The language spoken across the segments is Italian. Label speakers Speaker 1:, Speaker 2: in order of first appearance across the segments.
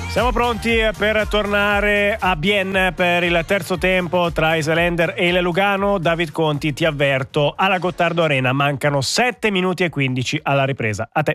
Speaker 1: Siamo pronti per tornare a Bienne per il terzo tempo tra Iselender e il Lugano. David Conti, ti avverto, alla Gottardo Arena mancano 7 minuti e 15 alla ripresa. A te.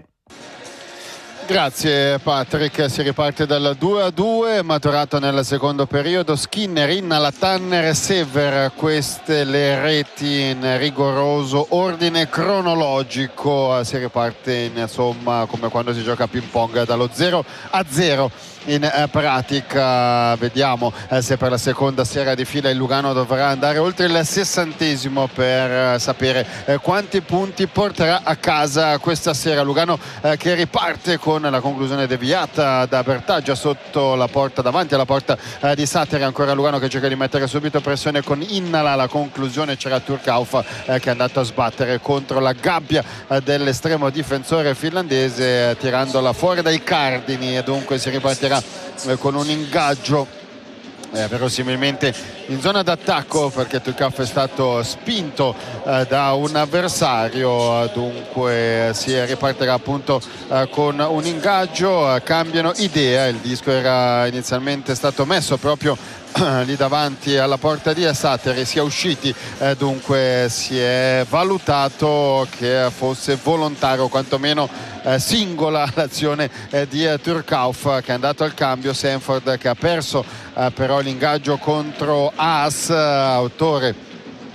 Speaker 2: Grazie Patrick, si riparte dal 2-2, maturato nel secondo periodo. Skinner, Innala, Tanner, Sever, queste le reti in rigoroso ordine cronologico. Si riparte insomma come quando si gioca a ping pong dallo 0-0. In pratica vediamo se per la seconda sera di fila il Lugano dovrà andare oltre il 60° per sapere quanti punti porterà a casa questa sera. Lugano che riparte con la conclusione deviata da Bertaggia sotto la porta, davanti alla porta di Sateri. Ancora Lugano che cerca di mettere subito pressione con Innala. La conclusione c'era Turkauf che è andato a sbattere contro la gabbia dell'estremo difensore finlandese, tirandola fuori dai cardini, e dunque si ripartirà con un ingaggio verosimilmente in zona d'attacco, perché Turkauf è stato spinto da un avversario. Dunque si ripartirà appunto con un ingaggio. Cambiano idea, il disco era inizialmente stato messo proprio lì davanti alla porta di Sateri, si è usciti, dunque si è valutato che fosse volontario, quantomeno singola, l'azione di Turkauf, che è andato al cambio. Sanford che ha perso però l'ingaggio contro Haas, autore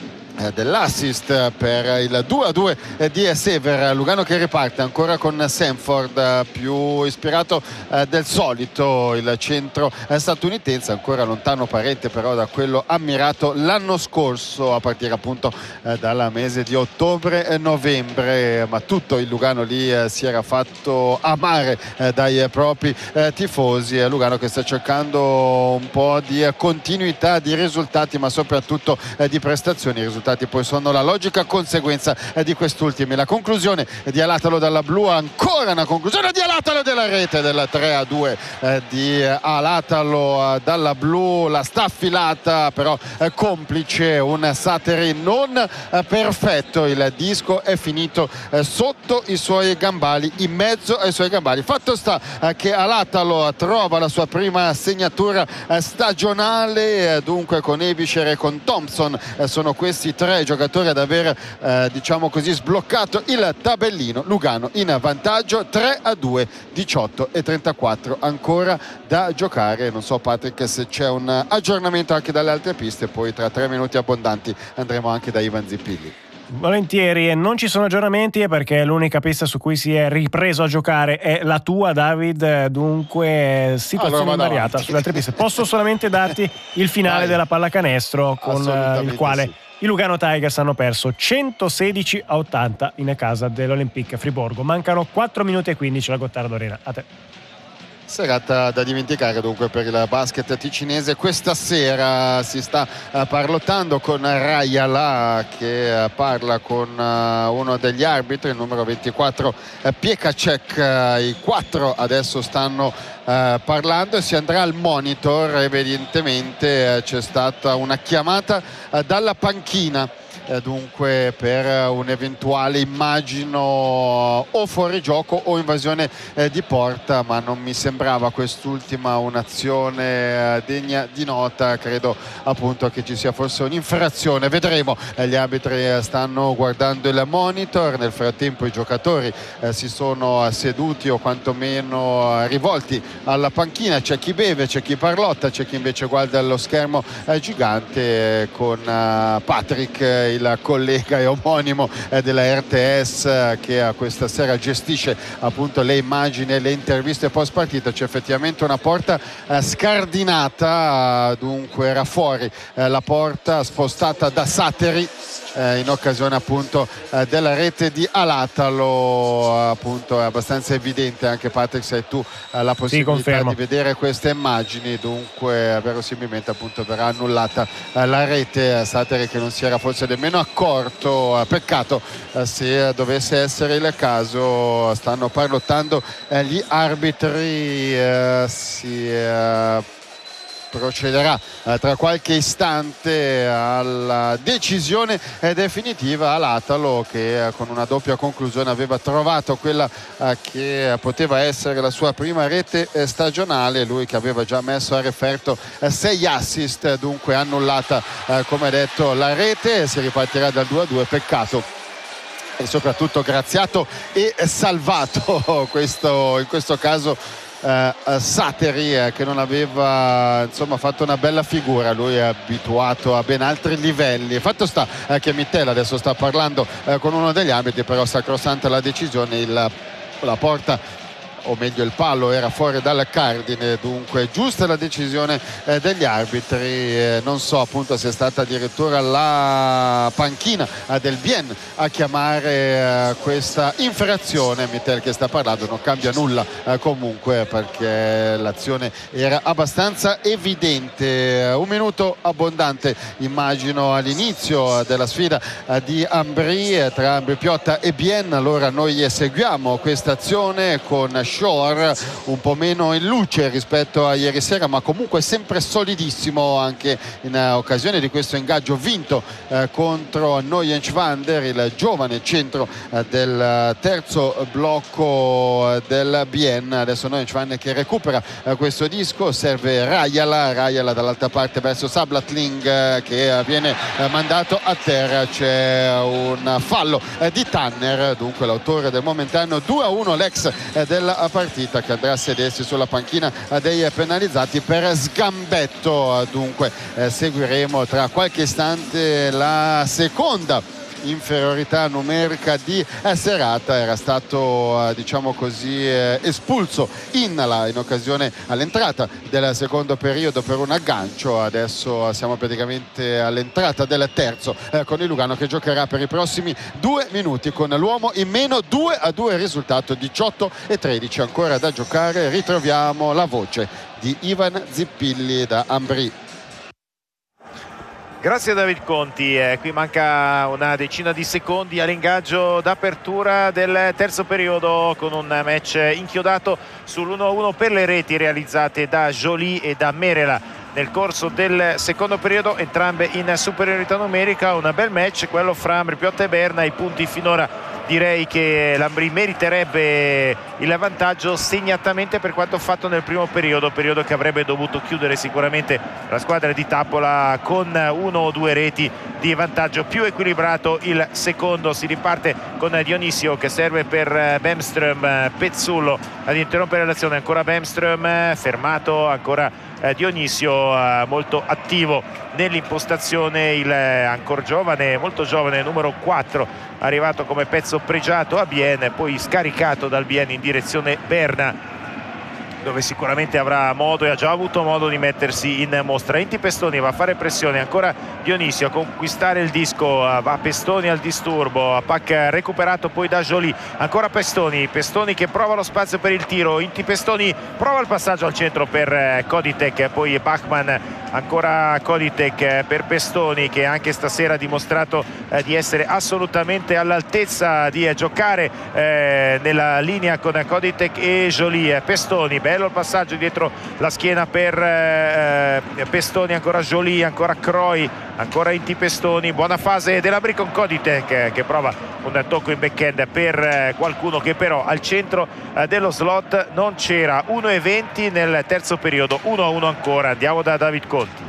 Speaker 2: dell'assist per il 2-2 di Sever. Lugano che riparte ancora con Sanford, più ispirato del solito, il centro statunitense, ancora lontano parente però da quello ammirato l'anno scorso, a partire appunto dal mese di ottobre-novembre. Ma tutto il Lugano lì si era fatto amare dai propri tifosi. Lugano che sta cercando un po' di continuità di risultati, ma soprattutto di prestazioni. I risultati poi sono la logica conseguenza di quest'ultimi. La conclusione di Alatalo dalla blu, ancora una conclusione di Alatalo della rete del 3-2 di Alatalo dalla blu. La sta affilata però complice un Sateri non perfetto. Il disco è finito sotto i suoi gambali, in mezzo ai suoi gambali. Fatto sta che Alatalo trova la sua prima segnatura stagionale, dunque con Ebischer e con Thompson sono questi tre giocatori ad aver diciamo così sbloccato il tabellino. Lugano in vantaggio 3-2, 18:34 ancora da giocare. Non so Patrick se c'è un aggiornamento anche dalle altre piste, poi tra 3 minuti abbondanti andremo anche da Ivan Zippilli.
Speaker 1: Volentieri, non ci sono aggiornamenti perché l'unica pista su cui si è ripreso a giocare è la tua, David, dunque situazione invariata sulle altre piste. Posso solamente darti il finale della pallacanestro, con il quale sì, i Lugano Tigers hanno perso 116-80 in casa dell'Olympique Friburgo. Mancano 4 minuti e 15 alla Gottardo Arena. A te.
Speaker 2: Serata da dimenticare dunque per il basket ticinese. Questa sera si sta parlottando con Rajala, che parla con uno degli arbitri, il numero 24 Piekacek. I 4 adesso stanno parlando e si andrà al monitor. Evidentemente c'è stata una chiamata dalla panchina, dunque per un eventuale, immagino, o fuorigioco o invasione di porta, ma non mi sembrava quest'ultima un'azione degna di nota. Credo appunto che ci sia forse un'infrazione, vedremo. Gli arbitri stanno guardando il monitor. Nel frattempo i giocatori si sono seduti o quantomeno rivolti alla panchina. C'è chi beve, c'è chi parlotta, c'è chi invece guarda lo schermo gigante con Patrick, il collega e omonimo della RTS, che questa sera gestisce appunto le immagini e le interviste post partita. C'è effettivamente una porta scardinata, dunque era fuori la porta spostata da Sateri in occasione appunto della rete di Alatalo. Appunto è abbastanza evidente, anche Patrick se hai tu la possibilità di vedere queste immagini, dunque verosimilmente appunto verrà annullata la rete. Sateri che non si era forse nemmeno accorto, peccato se dovesse essere il caso. Stanno parlottando gli arbitri, si procederà tra qualche istante alla decisione definitiva. Alatalo, che con una doppia conclusione aveva trovato quella che poteva essere la sua prima rete stagionale, lui che aveva già messo a referto 6 assist, dunque annullata come detto la rete, si ripartirà dal 2-2. Peccato e soprattutto graziato e salvato in questo caso Sateri, che non aveva fatto una bella figura. Lui è abituato a ben altri livelli. Fatto sta che Mittel adesso sta parlando con uno degli arbitri, però sacrosanta la decisione, la porta, o meglio il palo, era fuori dal cardine, dunque giusta la decisione degli arbitri. Non so appunto se è stata addirittura la panchina del Bien a chiamare questa infrazione. Mittel che sta parlando, non cambia nulla comunque, perché l'azione era abbastanza evidente. Un minuto abbondante immagino all'inizio della sfida di Ambry tra Ambry Piotta e Bien. Allora noi seguiamo questa azione con Shore un po' meno in luce rispetto a ieri sera, ma comunque sempre solidissimo anche in occasione di questo ingaggio vinto contro Neuenschwander, il giovane centro del terzo blocco del Bien. Adesso Neuenschwander che recupera questo disco, serve Rajala dall'altra parte verso Sablatling, che viene mandato a terra. C'è un fallo di Tanner, dunque l'autore del momentaneo 2-1, l'ex della partita, che andrà a sedersi sulla panchina dei penalizzati per sgambetto. Dunque seguiremo tra qualche istante la seconda inferiorità numerica di serata. Era stato diciamo così espulso in occasione all'entrata del secondo periodo per un aggancio. Adesso siamo praticamente all'entrata del terzo con il Lugano che giocherà per i prossimi 2 minuti con l'uomo in meno. 2-2 il risultato, 18-13 ancora da giocare. Ritroviamo la voce di Ivan Zippilli da Ambry.
Speaker 3: Grazie a David Conti. Qui manca una decina di secondi all'ingaggio d'apertura del terzo periodo, con un match inchiodato sull'1-1 per le reti realizzate da Joly e da Merela nel corso del secondo periodo, entrambe in superiorità numerica. Un bel match quello fra Ambry Piotta e Berna. I punti finora direi che l'Ambry meriterebbe il vantaggio, segnatamente per quanto fatto nel primo periodo che avrebbe dovuto chiudere sicuramente la squadra di Tappola con 1 o 2 reti di vantaggio. Più equilibrato il secondo, si riparte con Dionisio che serve per Bemström, Pezzullo ad interrompere l'azione, ancora Bemström, fermato ancora Dionisio, molto attivo nell'impostazione il ancora giovane, molto giovane numero 4, arrivato come pezzo pregiato a Bien, poi scaricato dal Bien in direzione Berna, dove sicuramente avrà modo e ha già avuto modo di mettersi in mostra. Inti Pestoni va a fare pressione, ancora Dionisio a conquistare il disco, va Pestoni al disturbo, Pac recuperato poi da Joly, ancora Pestoni che prova lo spazio per il tiro. Inti Pestoni prova il passaggio al centro per Koditek, poi Bachmann, ancora Koditek per Pestoni, che anche stasera ha dimostrato di essere assolutamente all'altezza di giocare nella linea con Koditek e Joly. Pestoni, bello il passaggio dietro la schiena per Pestoni, ancora Joly, ancora Croy, ancora Inti Pestoni. Buona fase dell'Ambry con Koditek che prova un tocco in backhand per qualcuno che però al centro dello slot non c'era. 1:20 nel terzo periodo, 1-1 ancora. Andiamo da David Conti.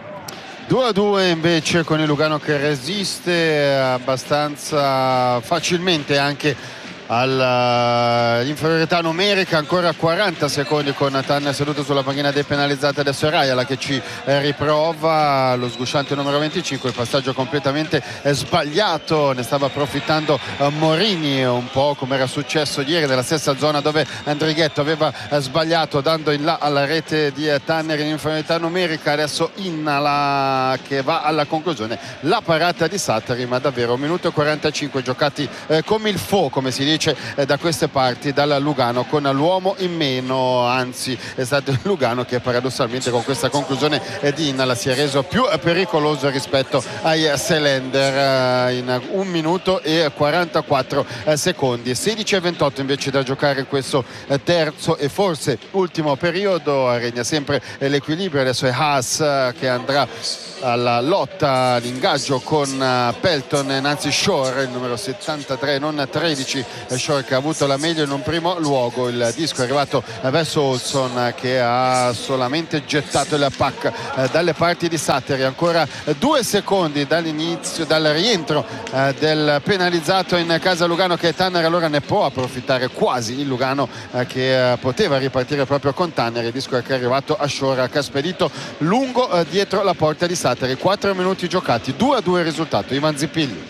Speaker 2: 2-2 invece con il Lugano che resiste abbastanza facilmente anche all'inferiorità numerica. Ancora 40 secondi con Tanner seduto sulla panchina dei penalizzati. Adesso è Rajala che ci riprova, lo sgusciante numero 25, il passaggio completamente sbagliato, ne stava approfittando Morini, un po' come era successo ieri nella stessa zona dove Andrighetto aveva sbagliato dando in là alla rete di Tanner in inferiorità numerica. Adesso Innala che va alla conclusione, la parata di Sateri, ma davvero 1 minuto e 45 giocati come il fo, come si dice invece da queste parti dal Lugano con l'uomo in meno, anzi è stato il Lugano che paradossalmente con questa conclusione di Innala si è reso più pericoloso rispetto ai Seelander in 1 minuto e 44 secondi. 16:28 invece da giocare in questo terzo e forse ultimo periodo. Regna sempre l'equilibrio, adesso è Haas che andrà alla lotta, all'ingaggio con Pelton e Nancy Shore, il numero 73 non 13. Shore che ha avuto la meglio in un primo luogo, il disco è arrivato verso Olson che ha solamente gettato il pack dalle parti di Satteri. Ancora 2 secondi dall'inizio, dal rientro del penalizzato in casa Lugano che è Tanner, allora ne può approfittare quasi il Lugano che poteva ripartire proprio con Tanner. Il disco che è arrivato a Shore che ha spedito lungo dietro la porta di Satteri. 4 minuti giocati, 2-2 il risultato. Ivan Zippilli.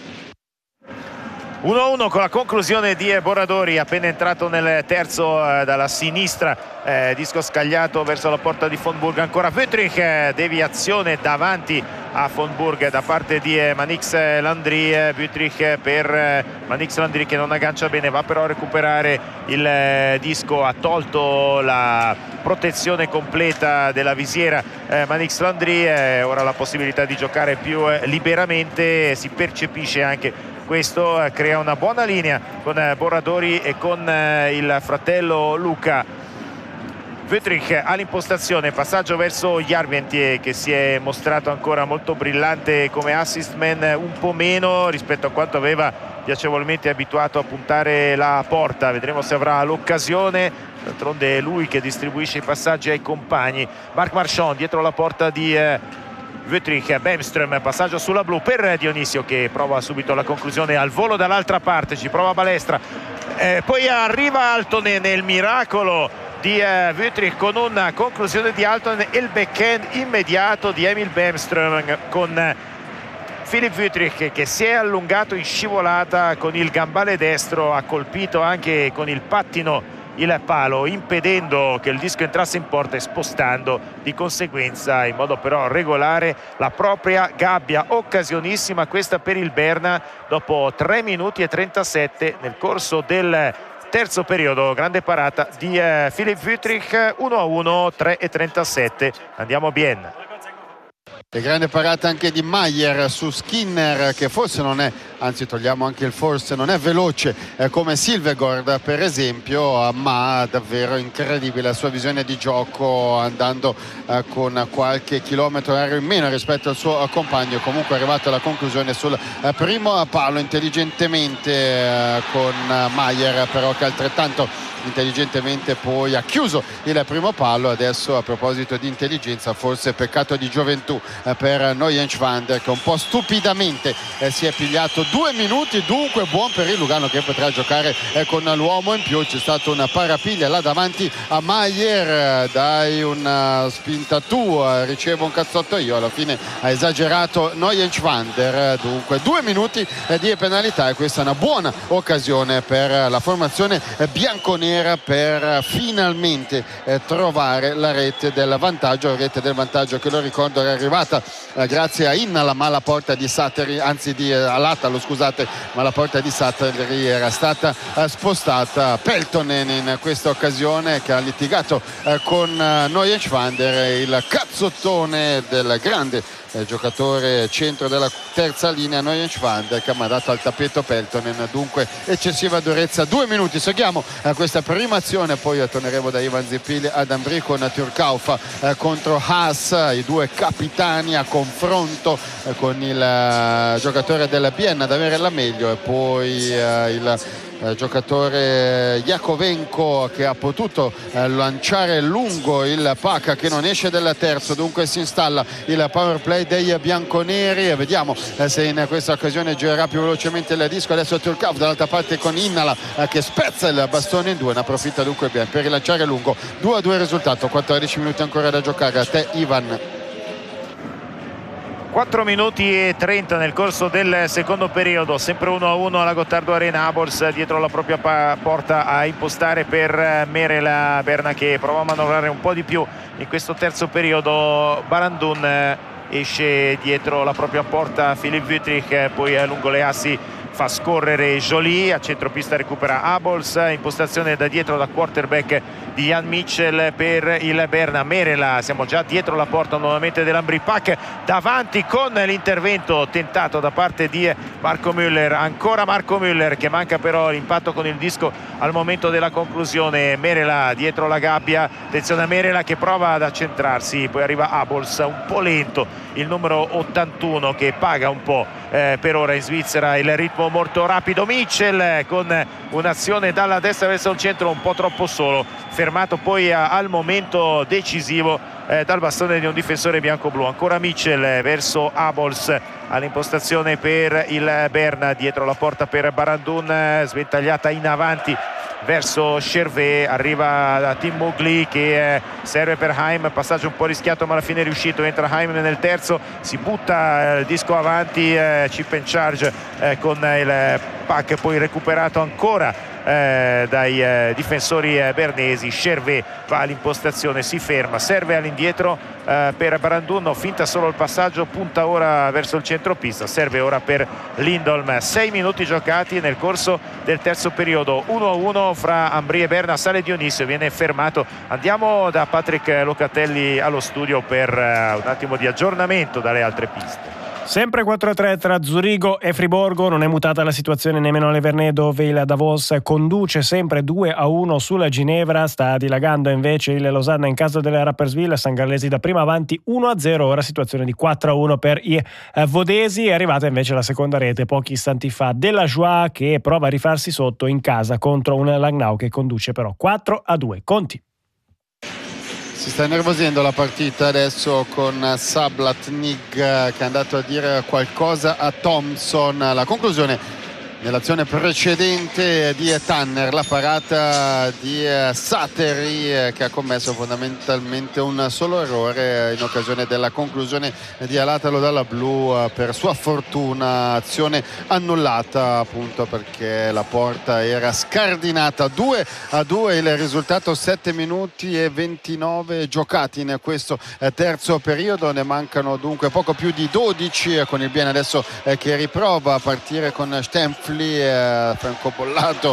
Speaker 3: 1-1 con la conclusione di Boradori, appena entrato nel terzo dalla sinistra, disco scagliato verso la porta di von Burg. Ancora Wüttrich, deviazione davanti a von Burg da parte di Manix Landry. Wüttrich per Manix Landry che non aggancia bene, va però a recuperare il disco, ha tolto la protezione completa della visiera Manix Landry, ora la possibilità di giocare più liberamente, si percepisce anche questo, crea una buona linea con Boradori e con il fratello Luca. Wüttrich all'impostazione, passaggio verso Järventie che si è mostrato ancora molto brillante come assist man, un po' meno rispetto a quanto aveva piacevolmente abituato a puntare la porta. Vedremo se avrà l'occasione, d'altronde è lui che distribuisce i passaggi ai compagni. Marc Marchand dietro la porta di Wüttrich, Bemström, passaggio sulla blu per Dionisio che prova subito la conclusione al volo dall'altra parte, ci prova Balestra, poi arriva Altonen, nel miracolo di Wüttrich con una conclusione di Altonen e il backhand immediato di Emil Bemström con Philipp Wüttrich che si è allungato in scivolata con il gambale destro, ha colpito anche con il pattino il palo, impedendo che il disco entrasse in porta e spostando di conseguenza in modo però regolare la propria gabbia. Occasionissima questa per il Berna dopo 3 minuti e 37 nel corso del terzo periodo. Grande parata di Philipp Wüttrich. 1-1, 3:37. Andiamo bien.
Speaker 2: E grande parata anche di Mayer su Skinner che forse non è, anzi togliamo anche il forse, non è veloce come Silvergård per esempio, ma davvero incredibile la sua visione di gioco, andando con qualche chilometro aereo in meno rispetto al suo compagno. Comunque è arrivato alla conclusione sul primo palo intelligentemente con Mayer, però che altrettanto intelligentemente poi ha chiuso il primo palo. Adesso a proposito di intelligenza, forse peccato di gioventù per Neuenschwander che un po' stupidamente si è pigliato 2 minuti, dunque buon per il Lugano che potrà giocare con l'uomo in più. C'è stato una parapiglia là davanti a Mayer, dai una spinta tu, ricevo un cazzotto io, alla fine ha esagerato Neuenschwander. Dunque 2 minuti di penalità e questa è una buona occasione per la formazione bianconera per finalmente trovare la rete del vantaggio, che lo ricordo era arrivata grazie a Innala, ma la porta di Satteri, anzi di Alatalo scusate, ma la porta di Satteri era stata spostata. Peltonen in questa occasione che ha litigato con Neuenschwander, il cazzottone del grande giocatore centro della terza linea Neuenschwander che ha mandato al tappeto Peltonen, dunque eccessiva durezza. 2 minuti, seguiamo questa prima azione, poi torneremo da Ivan Zippilli ad Ambri con Turkaufa contro Haas, i due capitani a confronto con il giocatore del Bienne ad avere la meglio e poi il giocatore Jakovenko che ha potuto lanciare lungo il Paca che non esce dal terzo, dunque si installa il power play dei bianconeri e vediamo se in questa occasione girerà più velocemente il disco. Adesso Turkov dall'altra parte con Innala che spezza il bastone in due, ne approfitta dunque ben per rilanciare lungo. 2-2 il risultato, 14 minuti ancora da giocare. A te Ivan.
Speaker 3: 4 minuti e 30 nel corso del secondo periodo, sempre 1-1 alla Gottardo Arena. Abols dietro la propria porta a impostare per Merel. Berna che prova a manovrare un po' di più in questo terzo periodo. Barandun esce dietro la propria porta, Philipp Wüttrich, poi lungo le assi fa scorrere Joly, a centropista recupera Abols, impostazione da dietro da quarterback di Jan Mitchell per il Berna. Merela, siamo già dietro la porta nuovamente dell'Ambri Pack, davanti con l'intervento tentato da parte di Marco Müller, ancora Marco Müller che manca però l'impatto con il disco al momento della conclusione. Merela dietro la gabbia, attenzione a Merela che prova ad accentrarsi, poi arriva Abols, un po' lento il numero 81 che paga un po' per ora in Svizzera il ritmo molto rapido. Mitchell con un'azione dalla destra verso il centro un po' troppo solo, fermato poi al momento decisivo dal bastone di un difensore bianco-blu. Ancora Mitchell verso Abols all'impostazione per il Berna, dietro la porta per Barandun, sventagliata in avanti verso Chervé, arriva da Tim Mugli che serve per Haim, passaggio un po' rischiato ma alla fine è riuscito, entra Haim nel terzo, si butta il disco avanti, chip and charge con il Pack poi recuperato ancora dai difensori bernesi. Chervé va all'impostazione, si ferma, serve all'indietro per Barandun, finta solo il passaggio, punta ora verso il centropista, serve ora per Lindholm. 6 minuti giocati nel corso del terzo periodo, 1-1 fra Ambri e Berna. Sale Dionisio, viene fermato. Andiamo da Patrick Locatelli allo studio per un attimo di aggiornamento dalle altre piste.
Speaker 1: Sempre 4-3 tra Zurigo e Friborgo, non è mutata la situazione nemmeno alle Vernè, dove il Davos conduce sempre 2-1 sulla Ginevra. Sta dilagando invece il Losanna in casa delle Rapperswil, San Gallesi da prima avanti 1-0, ora situazione di 4-1 per i vodesi. È arrivata invece la seconda rete pochi istanti fa della Joie, che prova a rifarsi sotto in casa contro un Langnau che conduce però 4-2. Conti.
Speaker 2: Si sta innervosendo la partita adesso con Sablatnik che è andato a dire qualcosa a Thompson. La conclusione nell'azione precedente di Tanner, la parata di Sateri che ha commesso fondamentalmente un solo errore in occasione della conclusione di Alatalo dalla blu, per sua fortuna azione annullata appunto perché la porta era scardinata. 2-2 il risultato, 7 minuti e 29 giocati in questo terzo periodo, ne mancano dunque poco più di 12 con il Bienne adesso che riprova a partire con Stempfli, francobollato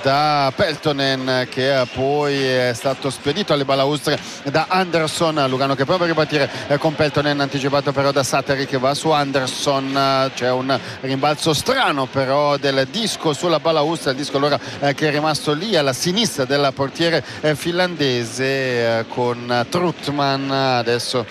Speaker 2: da Peltonen che poi è stato spedito alle balaustre da Anderson. Lugano che prova a ripartire con Peltonen, anticipato però da Sateri che va su Anderson. C'è un rimbalzo strano però del disco sulla balaustra, il disco allora che è rimasto lì alla sinistra del portiere finlandese, con Trutman adesso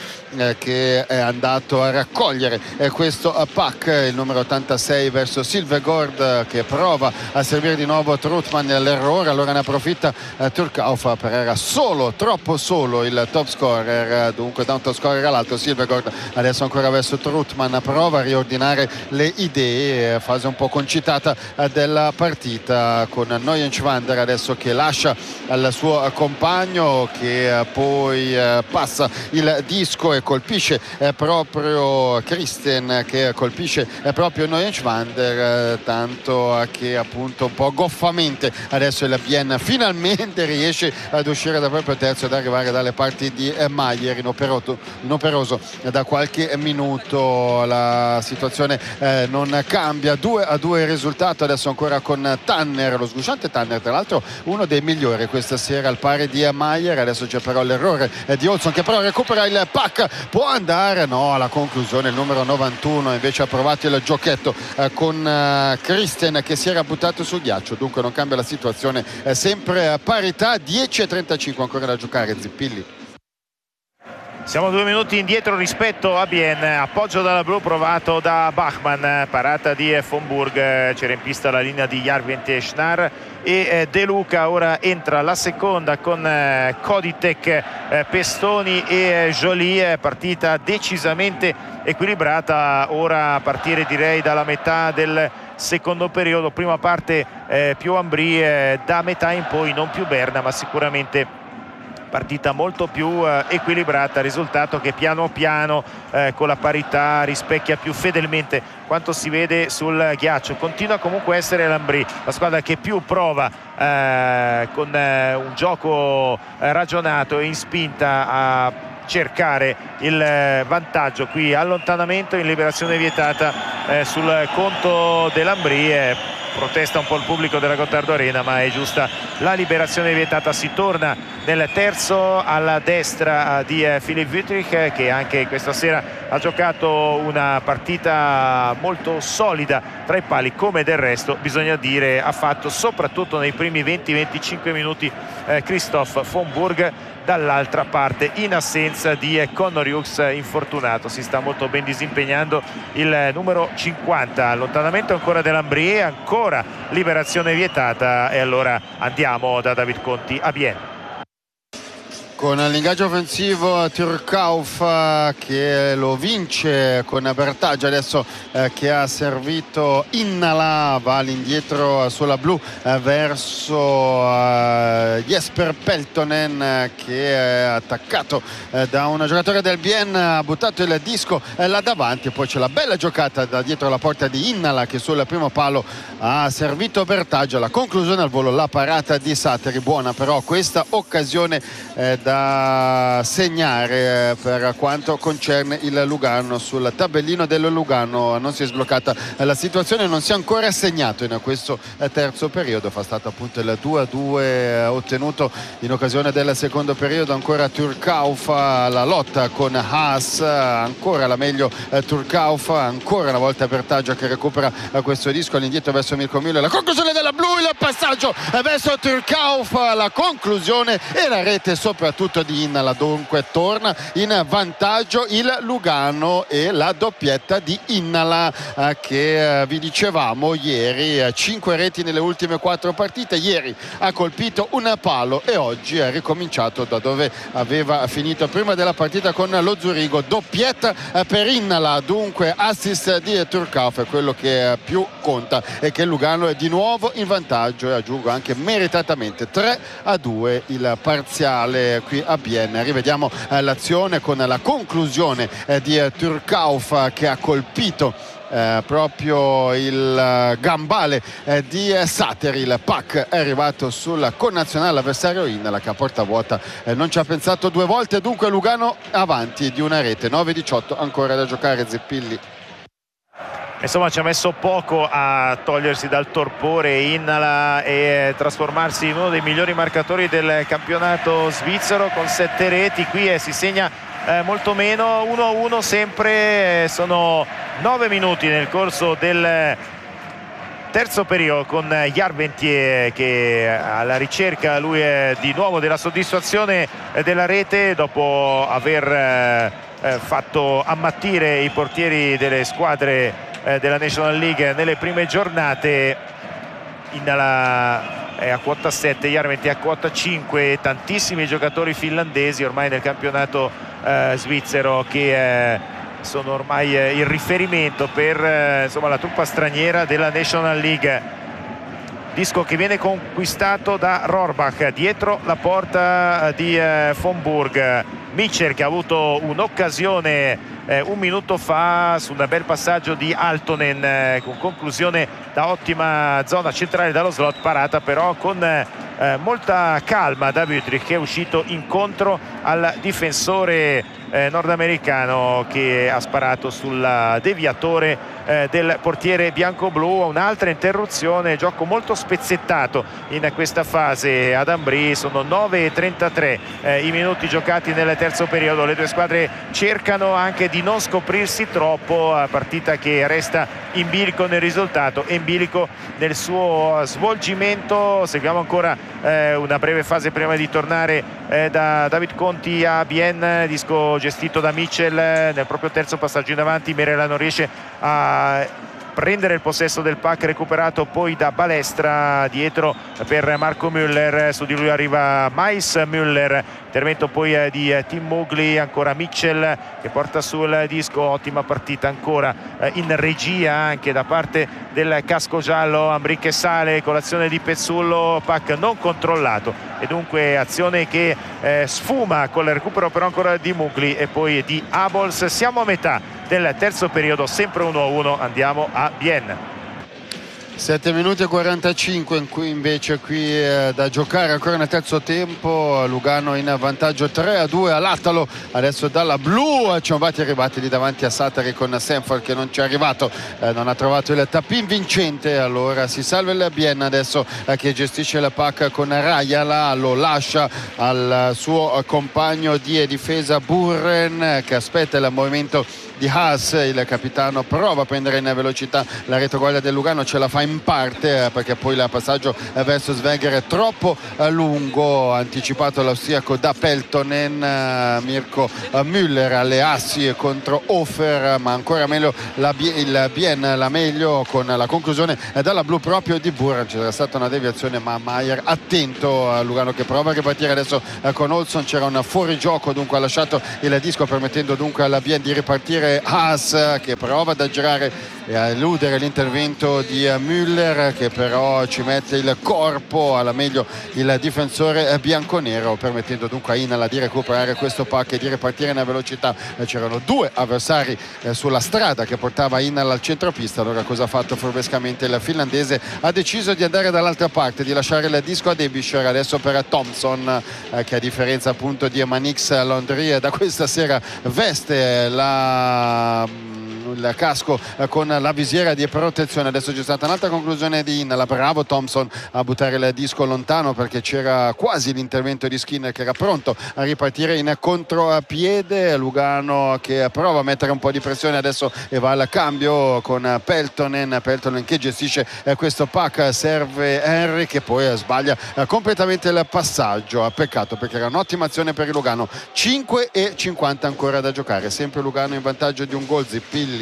Speaker 2: che è andato a raccogliere questo Pack, il numero 86 verso Silvegård che prova a servire di nuovo Trutman nell'errore, allora ne approfitta Turkauf, per era solo, troppo solo il top scorer, dunque da un top scorer all'altro. Silvegård adesso ancora verso Trutman, prova a riordinare le idee, fase un po' concitata della partita con Neuenschwander adesso che lascia al suo compagno che poi passa il disco e colpisce proprio Christen, che colpisce proprio Neuenschwander, tanto che appunto un po' goffamente adesso il Bienne finalmente riesce ad uscire dal proprio terzo, ad arrivare dalle parti di Maier, inoperoso da qualche minuto. La situazione non cambia, 2-2 il risultato adesso ancora con Tanner, lo sgusciante Tanner, tra l'altro uno dei migliori questa sera al pari di Maier. Adesso c'è però l'errore di Olsson che però recupera il Pack, può andare no alla conclusione, il numero 91 invece ha provato il giochetto con Christen che si era buttato sul ghiaccio, dunque non cambia la situazione, sempre a parità, 10:35 ancora da giocare. Zippilli.
Speaker 3: Siamo 2 minuti indietro rispetto a Bienne, appoggio dalla blu provato da Bachmann, parata di von Burg, c'era in pista la linea di Järvent Schnar e De Luca. Ora entra la seconda con Koditek, Pestoni e Joly, partita decisamente equilibrata ora a partire direi dalla metà del secondo periodo, prima parte più Ambri, da metà in poi non più Berna ma sicuramente partita molto più equilibrata, risultato che piano piano con la parità rispecchia più fedelmente quanto si vede sul ghiaccio. Continua comunque a essere l'Ambri la squadra che più prova con un gioco ragionato e in spinta a cercare il vantaggio. Qui allontanamento in liberazione vietata sul conto dell'Ambri. Protesta un po' il pubblico della Gottardo Arena, ma è giusta la liberazione vietata. Si torna nel terzo alla destra di Philipp Wüthrich, che anche questa sera ha giocato una partita molto solida tra i pali, come del resto bisogna dire ha fatto soprattutto nei primi 20-25 minuti Christoph von Burg. Dall'altra parte, in assenza di Connor Hughes infortunato, si sta molto ben disimpegnando il numero 50. Allontanamento ancora dell'Ambri, ancora liberazione vietata, e allora andiamo da David Conti a Bienne.
Speaker 2: Con l'ingaggio offensivo Turcauf che lo vince con Bertaggia, adesso che ha servito Innala, va all'indietro sulla blu verso Jesper Peltonen, che è attaccato da un giocatore del Bienne, ha buttato il disco là davanti, e poi c'è la bella giocata da dietro la porta di Innala, che sul primo palo ha servito Bertaggia. La conclusione al volo, la parata di Sateri, buona però questa occasione da segnare per quanto concerne il Lugano. Sul tabellino del Lugano non si è sbloccata la situazione, non si è ancora segnato in questo terzo periodo. Fa stato appunto il 2-2 ottenuto in occasione del secondo periodo. Ancora Turcauf, la lotta con Haas, ancora la meglio Turcauf, ancora una volta Bertaggia che recupera questo disco all'indietro verso Mirko Müller, la conclusione della blu, il passaggio verso Turcauf, la conclusione e la rete soprattutto di Innala. Dunque torna in vantaggio il Lugano, e la doppietta di Innala che vi dicevamo ieri, 5 reti nelle ultime 4 partite. Ieri ha colpito un palo e oggi ha ricominciato da dove aveva finito prima della partita con lo Zurigo. Doppietta per Innala, dunque assist di Turcauf, è quello che più conta, e che il Lugano è di nuovo in vantaggio, e aggiungo anche meritatamente 3-2 il parziale qui a Bienne. Rivediamo l'azione con la conclusione di Turcauf, che ha colpito proprio il gambale di Sateri. Il puck è arrivato sul connazionale avversario Innala, che a porta vuota non ci ha pensato due volte. Dunque Lugano avanti di una rete. 9-18 ancora da giocare. Zippilli.
Speaker 3: Insomma, ci ha messo poco a togliersi dal torpore Innala e trasformarsi in uno dei migliori marcatori del campionato svizzero, con 7 reti. Qui si segna molto meno, 1-1 sempre. Sono 9 minuti nel corso del terzo periodo, con Jarventier che alla ricerca lui è di nuovo della soddisfazione della rete, dopo aver fatto ammattire i portieri delle squadre della National League nelle prime giornate. Innala è a quota 7, Jarventier a quota 5, tantissimi giocatori finlandesi ormai nel campionato svizzero, che sono ormai il riferimento per insomma, la truppa straniera della National League. Disco che viene conquistato da Rohrbach dietro la porta di von Burg. Mitchell, che ha avuto un'occasione un minuto fa su un bel passaggio di Altonen, con conclusione da ottima zona centrale dallo slot, parata però con molta calma da Wüthrich, che è uscito incontro al difensore nordamericano, che ha sparato sul deviatore del portiere bianco-blu. Un'altra interruzione, gioco molto spezzettato in questa fase ad Ambri. Sono 9:33 i minuti giocati nel terzo periodo. Le due squadre cercano anche di non scoprirsi troppo, partita che resta in bilico nel risultato e in bilico nel suo svolgimento. Seguiamo ancora una breve fase prima di tornare da David Conti a Bienne. Disco gestito da Mitchell nel proprio terzo passaggio in avanti. Merela non riesce a prendere il possesso del puck, recuperato poi da Balestra dietro per Marco Müller. Su di lui arriva Mais Müller, intervento poi di Tim Mugli, ancora Mitchell che porta sul disco. Ottima partita ancora in regia anche da parte del casco giallo. Ambri che sale con l'azione di Pezzullo, puck non controllato e dunque azione che sfuma con il recupero però ancora di Mugli e poi di Abols. Siamo a metà del terzo periodo, sempre 1-1. Andiamo a Bienne.
Speaker 2: 7 minuti e 45 in cui invece da giocare ancora nel terzo tempo. Lugano in vantaggio 3-2 all'Attalo, adesso dalla blu Ciambati arrivati lì davanti a Sattari con Sanford che non ci è arrivato, non ha trovato il tappin vincente, allora si salva il Bienne adesso che gestisce la PAC con Rajala, lo lascia al suo compagno di difesa Burren che aspetta il movimento di Haas. Il capitano prova a prendere in velocità la retroguardia del Lugano, ce la fa in parte perché poi il passaggio verso Svenger è troppo lungo, anticipato l'austriaco da Peltonen. Mirko Müller alle assi contro Hofer, ma ancora meglio il Bienne, la meglio con la conclusione dalla blu proprio di Burren. C'era stata una deviazione ma Maier attento a Lugano che prova a ripartire adesso con Olsson, c'era un fuorigioco, dunque ha lasciato il disco permettendo dunque alla Bienne di ripartire. Haas che prova ad aggirare e a eludere l'intervento di Müller che però ci mette il corpo, alla meglio il difensore bianconero, permettendo dunque a Inala di recuperare questo pack e di ripartire in velocità. C'erano due avversari sulla strada che portava Inala al centropista, allora cosa ha fatto furbescamente il finlandese? Ha deciso di andare dall'altra parte, di lasciare il disco a Derbyshire adesso per Thompson che a differenza appunto di Manix Landry da questa sera veste il casco con la visiera di protezione. Adesso c'è stata un'altra conclusione di Inala, bravo Thompson a buttare il disco lontano perché c'era quasi l'intervento di Skinner che era pronto a ripartire in contropiede. Lugano che prova a mettere un po' di pressione adesso e va al cambio con Peltonen che gestisce questo pack, serve Henry che poi sbaglia completamente il passaggio, peccato perché era un'ottima azione per il Lugano. 5:50 ancora da giocare, sempre Lugano in vantaggio di un gol. Zippilli.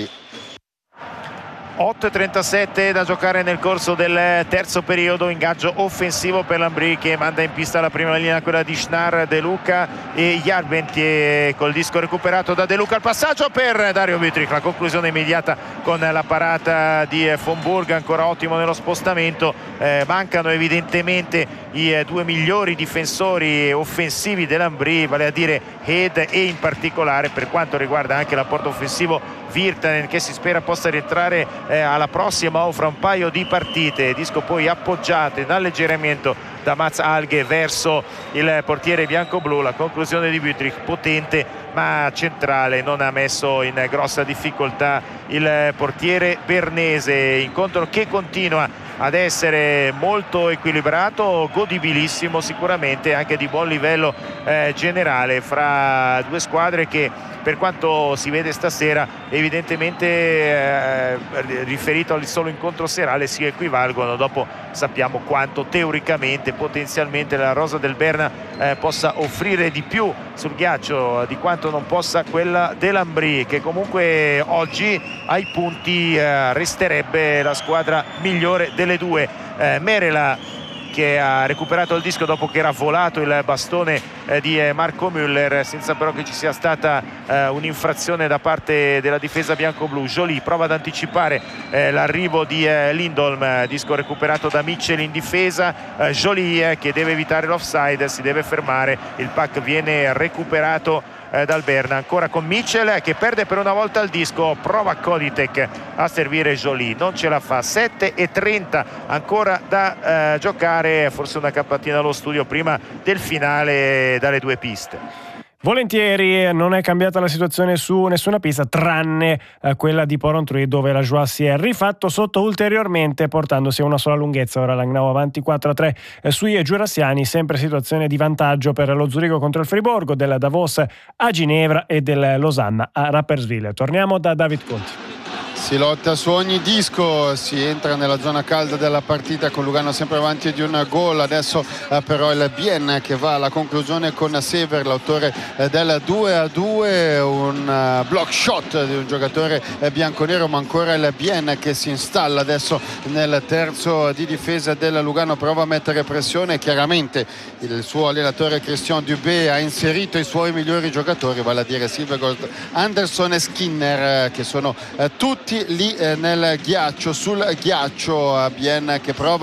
Speaker 3: 8:37 da giocare nel corso del terzo periodo, ingaggio offensivo per l'Ambri che manda in pista la prima linea, quella di Schnar, De Luca e Jarbentier col disco recuperato da De Luca, il passaggio per Dario Wüthrich, la conclusione immediata con la parata di von Burg, ancora ottimo nello spostamento. Mancano evidentemente i due migliori difensori offensivi dell'Ambri, vale a dire Head e in particolare per quanto riguarda anche l'apporto offensivo Virtanen che si spera possa rientrare alla prossima o fra un paio di partite. Disco poi appoggiato in alleggerimento da Mats Alghe verso il portiere bianco-blu, la conclusione di Wüthrich potente ma centrale, non ha messo in grossa difficoltà il portiere bernese. Incontro che continua ad essere molto equilibrato, godibilissimo sicuramente, anche di buon livello generale fra due squadre che per quanto si vede stasera evidentemente riferito al solo incontro serale si equivalgono. Dopo sappiamo quanto teoricamente potenzialmente la rosa del Berna possa offrire di più sul ghiaccio di quanto non possa quella dell'Ambri, che comunque oggi ai punti resterebbe la squadra migliore delle due. Merela che ha recuperato il disco dopo che era volato il bastone di Marco Müller, senza però che ci sia stata un'infrazione da parte della difesa bianco-blu. Joly prova ad anticipare l'arrivo di Lindholm, disco recuperato da Mitchell in difesa. Joly che deve evitare l'offside, si deve fermare, il pack viene recuperato dal Berna, ancora con Mitchell che perde per una volta il disco, prova Koditek a servire Joly, non ce la fa. 7:30 ancora da giocare, forse una cappatina allo studio prima del finale dalle due piste.
Speaker 1: Volentieri, non è cambiata la situazione su nessuna pista tranne quella di Porrentruy, dove la Joie si è rifatto sotto ulteriormente portandosi a una sola lunghezza. Ora Langnau avanti 4-3 sui giurassiani, sempre situazione di vantaggio per lo Zurigo contro il Friburgo, del Davos a Ginevra e del Losanna a Rapperswil. Torniamo da David Conti.
Speaker 2: Si lotta su ogni disco, si entra nella zona calda della partita con Lugano sempre avanti di un gol. Adesso però il Bienne che va alla conclusione con Sever, l'autore del 2-2, un block shot di un giocatore bianconero, ma ancora il Bienne che si installa adesso nel terzo di difesa del Lugano, prova a mettere pressione. Chiaramente il suo allenatore Christian Dubé ha inserito i suoi migliori giocatori, vale a dire Silvergold, Anderson e Skinner, che sono tutti lì nel ghiaccio, sul ghiaccio. Bienne che prova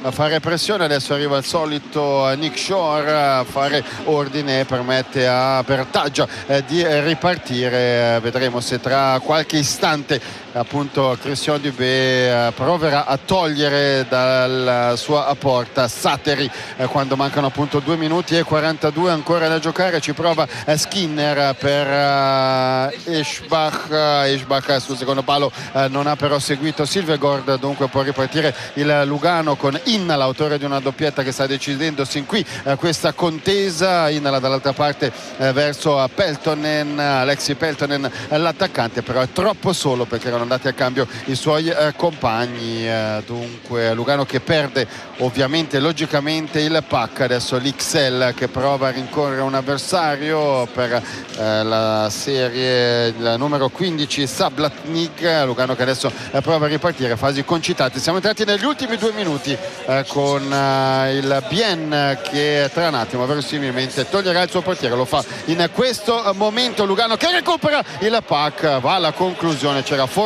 Speaker 2: a fare pressione. Adesso arriva il solito Nick Shore a fare ordine e permette a Bertaggia di ripartire. Vedremo se tra qualche istante appunto Christian Dubé proverà a togliere dalla sua porta Satteri quando mancano appunto 2 minuti e 42 ancora da giocare. Ci prova Skinner per Eschbach sul secondo palo, non ha però seguito Silvegård, dunque può ripartire il Lugano con Innala, autore di una doppietta che sta decidendo sin qui questa contesa. Innala dall'altra parte verso Peltonen, Alexi Peltonen, l'attaccante però è troppo solo perché erano andati a cambio i suoi compagni. Dunque Lugano che perde ovviamente logicamente il puck. Adesso l'Ixel che prova a rincorrere un avversario per la serie, il numero 15 Sablatnik. Lugano che adesso prova a ripartire, fasi concitate. Siamo entrati negli ultimi 2 minuti con il Bien che tra un attimo verosimilmente toglierà il suo portiere. Lo fa in questo momento Lugano che recupera il puck, va alla conclusione. C'era